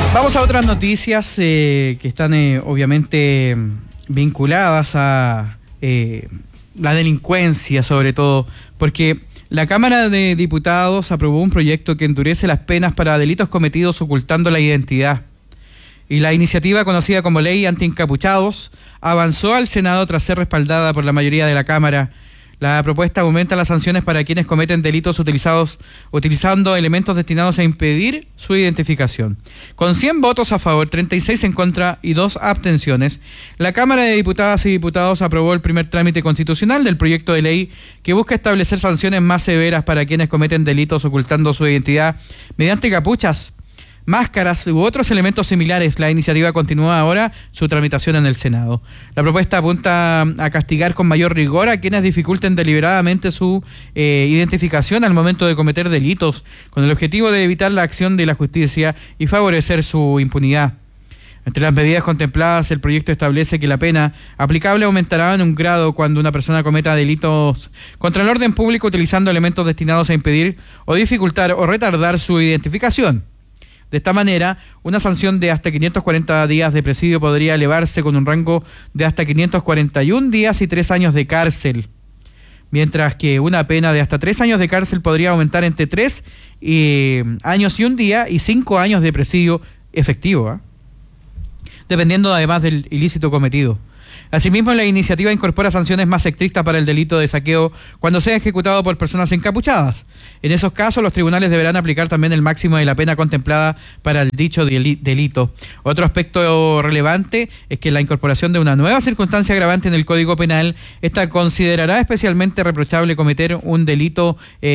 Vamos a otras noticias que están obviamente vinculadas a la delincuencia, sobre todo, porque la Cámara de Diputados aprobó un proyecto que endurece las penas para delitos cometidos ocultando la identidad. Y la iniciativa, conocida como Ley Anti-Encapuchados, avanzó al Senado tras ser respaldada por la mayoría de la Cámara. La propuesta aumenta las sanciones para quienes cometen delitos utilizando elementos destinados a impedir su identificación. Con 100 votos a favor, 36 en contra y 2 abstenciones, la Cámara de Diputadas y Diputados aprobó el primer trámite constitucional del proyecto de ley que busca establecer sanciones más severas para quienes cometen delitos ocultando su identidad mediante capuchas, máscaras u otros elementos similares. La iniciativa continúa ahora su tramitación en el Senado. La propuesta apunta a castigar con mayor rigor a quienes dificulten deliberadamente su identificación al momento de cometer delitos, con el objetivo de evitar la acción de la justicia y favorecer su impunidad. Entre las medidas contempladas, el proyecto establece que la pena aplicable aumentará en un grado cuando una persona cometa delitos contra el orden público utilizando elementos destinados a impedir o dificultar o retardar su identificación. De esta manera, una sanción de hasta 540 días de presidio podría elevarse con un rango de hasta 541 días y 3 años de cárcel, mientras que una pena de hasta 3 años de cárcel podría aumentar entre 3 años y 1 día y 5 años de presidio efectivo, dependiendo además del ilícito cometido. Asimismo, la iniciativa incorpora sanciones más estrictas para el delito de saqueo cuando sea ejecutado por personas encapuchadas. En esos casos, los tribunales deberán aplicar también el máximo de la pena contemplada para el dicho delito. Otro aspecto relevante es que la incorporación de una nueva circunstancia agravante en el Código Penal, esta considerará especialmente reprochable cometer un delito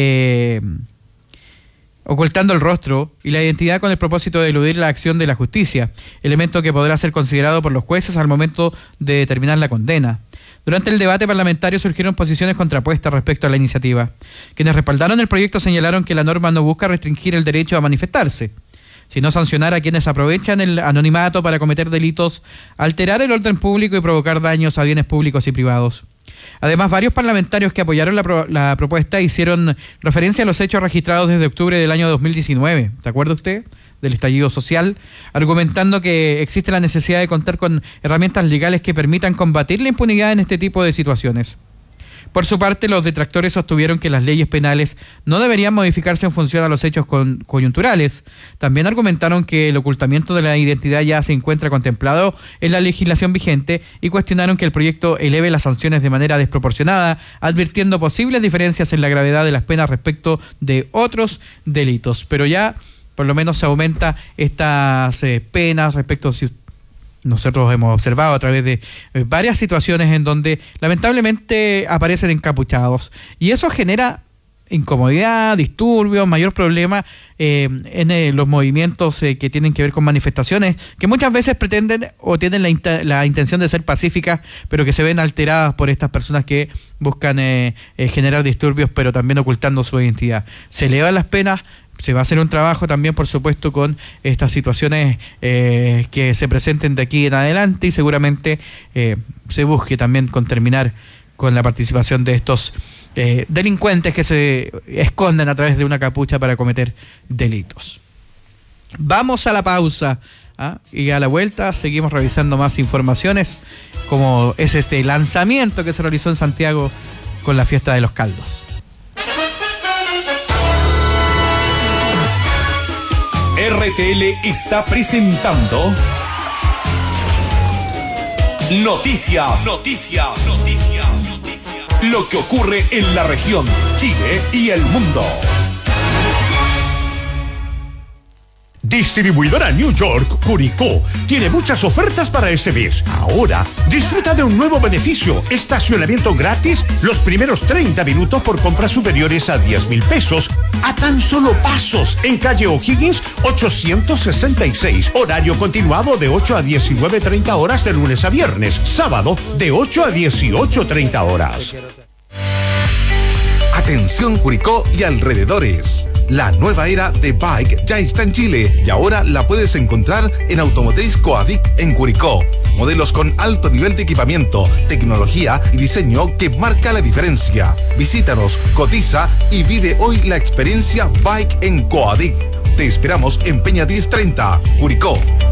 ocultando el rostro y la identidad con el propósito de eludir la acción de la justicia, elemento que podrá ser considerado por los jueces al momento de determinar la condena. Durante el debate parlamentario surgieron posiciones contrapuestas respecto a la iniciativa. Quienes respaldaron el proyecto señalaron que la norma no busca restringir el derecho a manifestarse, sino sancionar a quienes aprovechan el anonimato para cometer delitos, alterar el orden público y provocar daños a bienes públicos y privados. Además, varios parlamentarios que apoyaron la propuesta hicieron referencia a los hechos registrados desde octubre del año 2019. ¿Se acuerda usted del estallido social? Argumentando que existe la necesidad de contar con herramientas legales que permitan combatir la impunidad en este tipo de situaciones. Por su parte, los detractores sostuvieron que las leyes penales no deberían modificarse en función a los hechos coyunturales. También argumentaron que el ocultamiento de la identidad ya se encuentra contemplado en la legislación vigente y cuestionaron que el proyecto eleve las sanciones de manera desproporcionada, advirtiendo posibles diferencias en la gravedad de las penas respecto de otros delitos. Pero ya, por lo menos, se aumenta estas penas respecto si nosotros hemos observado a través de varias situaciones en donde lamentablemente aparecen encapuchados y eso genera incomodidad, disturbios, mayor problema en los movimientos que tienen que ver con manifestaciones que muchas veces pretenden o tienen la intención de ser pacíficas, pero que se ven alteradas por estas personas que buscan generar disturbios, pero también ocultando su identidad. Se elevan las penas. Se va a hacer un trabajo también, por supuesto, con estas situaciones que se presenten de aquí en adelante y seguramente se busque también con terminar con la participación de estos delincuentes que se esconden a través de una capucha para cometer delitos. Vamos a la pausa y a la vuelta seguimos revisando más informaciones, como es este lanzamiento que se realizó en Santiago con la fiesta de los caldos. RTL está presentando Noticias. Lo que ocurre en la región, Chile y el mundo. Distribuidora New York, Curicó, tiene muchas ofertas para este mes. Ahora, disfruta de un nuevo beneficio: estacionamiento gratis los primeros 30 minutos por compras superiores a 10,000 pesos, a tan solo pasos, en calle O'Higgins 866. Horario continuado de 8 a 19:30 horas de lunes a viernes. Sábado, de 8 a 18:30 horas. Atención Curicó y alrededores. La nueva era de Bike ya está en Chile y ahora la puedes encontrar en Automotriz Coadic en Curicó. Modelos con alto nivel de equipamiento, tecnología y diseño que marca la diferencia. Visítanos, cotiza y vive hoy la experiencia Bike en Coadic. Te esperamos en Peña 1030, Curicó.